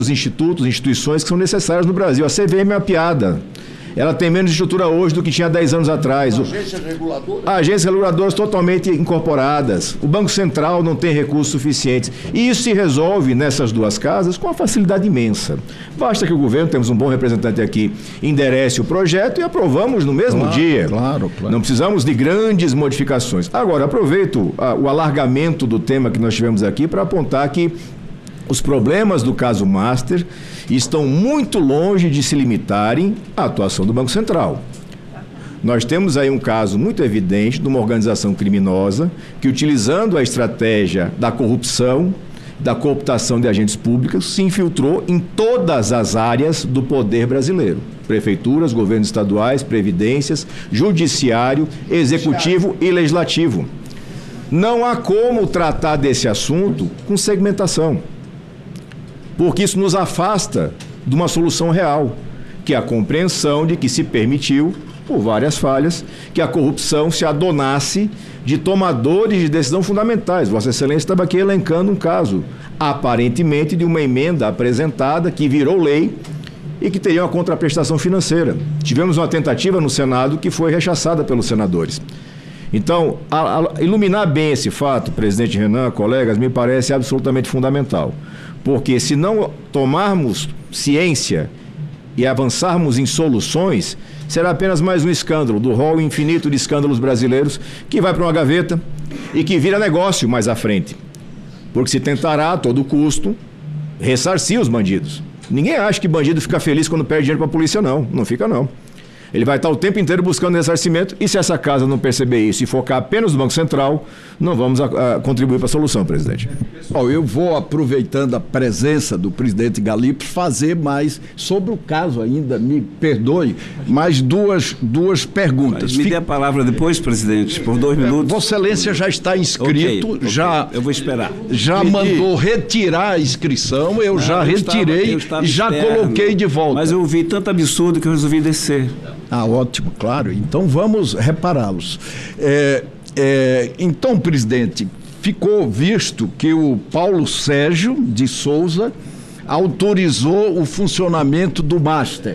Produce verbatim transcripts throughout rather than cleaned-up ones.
institutos, instituições que são necessárias no Brasil. A C V M é uma piada. Ela tem menos estrutura hoje do que tinha dez anos atrás. Agências reguladoras? Agências reguladoras totalmente incorporadas. O Banco Central não tem recursos suficientes. E isso se resolve nessas duas casas com uma facilidade imensa. Basta que o governo, temos um bom representante aqui, enderece o projeto e aprovamos no mesmo claro, dia. Claro, claro. Não precisamos de grandes modificações. Agora, aproveito a, o alargamento do tema que nós tivemos aqui para apontar que os problemas do caso Master estão muito longe de se limitarem à atuação do Banco Central. Nós temos aí um caso muito evidente de uma organização criminosa que, utilizando a estratégia da corrupção, da cooptação de agentes públicos, se infiltrou em todas as áreas do poder brasileiro. Prefeituras, governos estaduais, previdências, judiciário, executivo e legislativo. Não há como tratar desse assunto com segmentação, porque isso nos afasta de uma solução real, que é a compreensão de que se permitiu, por várias falhas, que a corrupção se adonasse de tomadores de decisão fundamentais. Vossa Excelência estava aqui elencando um caso, aparentemente de uma emenda apresentada que virou lei e que teria uma contraprestação financeira. Tivemos uma tentativa no Senado que foi rechaçada pelos senadores. Então, a, a, iluminar bem esse fato, presidente Renan, colegas, me parece absolutamente fundamental. Porque se não tomarmos ciência e avançarmos em soluções, será apenas mais um escândalo do rol infinito de escândalos brasileiros que vai para uma gaveta e que vira negócio mais à frente. Porque se tentará a todo custo ressarcir os bandidos. Ninguém acha que bandido fica feliz quando perde dinheiro para a polícia, não. Não fica, não. Ele vai estar o tempo inteiro buscando ressarcimento e se essa casa não perceber isso e focar apenas no Banco Central, não vamos a, a contribuir para a solução, presidente. Pessoal, eu vou, aproveitando a presença do presidente Galípolo, fazer mais sobre o caso ainda, me perdoe, mais duas, duas perguntas. Mas me dê a palavra depois, presidente, por dois minutos. Vossa Excelência já está inscrito, okay, okay. já eu vou esperar. Já Pedi. mandou retirar a inscrição, eu não, já eu retirei estava, e já externo, coloquei de volta. Mas eu ouvi tanto absurdo que eu resolvi descer. Ah, ótimo, claro. Então vamos repará-los. É, é, então, presidente, ficou visto que o Paulo Sérgio de Souza autorizou o funcionamento do Master.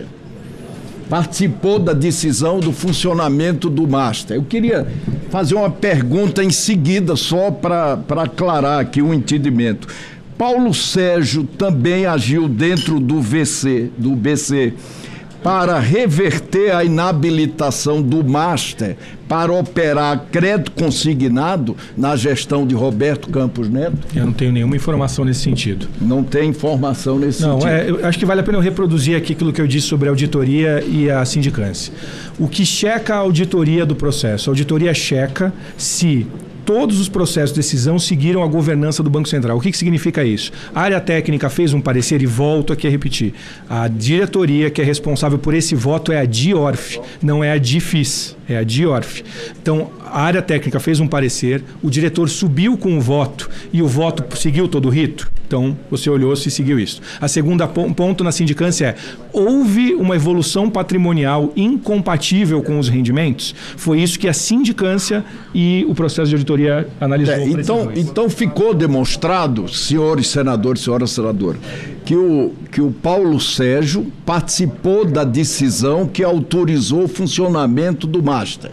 Participou da decisão do funcionamento do Master. Eu queria fazer uma pergunta em seguida, só para aclarar aqui o entendimento. Paulo Sérgio também agiu dentro do V C, do B C, para reverter a inabilitação do Master para operar crédito consignado na gestão de Roberto Campos Neto? Eu não tenho nenhuma informação nesse sentido. Não tem informação nesse não, sentido? Não, é, eu acho que vale a pena eu reproduzir aqui aquilo que eu disse sobre a auditoria e a sindicância. O que checa a auditoria do processo? A auditoria checa se todos os processos de decisão seguiram a governança do Banco Central. O que, que significa isso? A área técnica fez um parecer e volto aqui a repetir. A diretoria que é responsável por esse voto é a DIORF, não é a DIFIS, é a DIORF. Então, a área técnica fez um parecer, o diretor subiu com o voto e o voto seguiu todo o rito. Então, você olhou se seguiu isso. A segunda ponto na sindicância é, houve uma evolução patrimonial incompatível com os rendimentos? Foi isso que a sindicância e o processo de auditoria analisou. É, então, então ficou demonstrado, senhores senadores, senhora senadora, que o, que o Paulo Sérgio participou da decisão que autorizou o funcionamento do Master.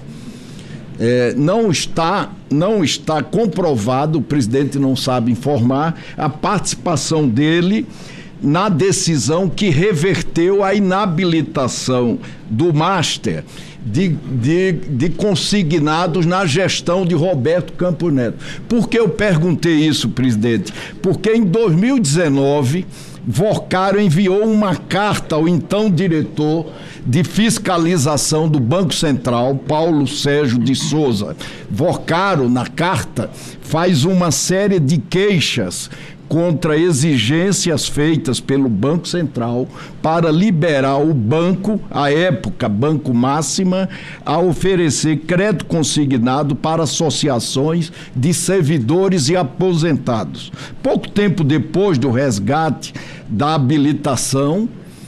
É, não está, não está comprovado, o presidente não sabe informar, a participação dele na decisão que reverteu a inabilitação do Master de, de, de consignados na gestão de Roberto Campos Neto. Por que eu perguntei isso, presidente? Porque em dois mil e dezenove, Vocaro enviou uma carta ao então diretor de fiscalização do Banco Central, Paulo Sérgio de Souza. Vocaro, na carta, faz uma série de queixas contra exigências feitas pelo Banco Central para liberar o banco, à época Banco Máxima, a oferecer crédito consignado para associações de servidores e aposentados. Pouco tempo depois do resgate da habilitação,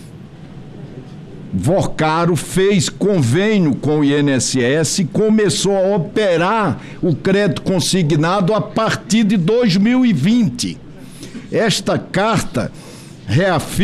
Vocaro fez convênio com o I N S S e começou a operar o crédito consignado a partir de dois mil e vinte. Esta carta reafirma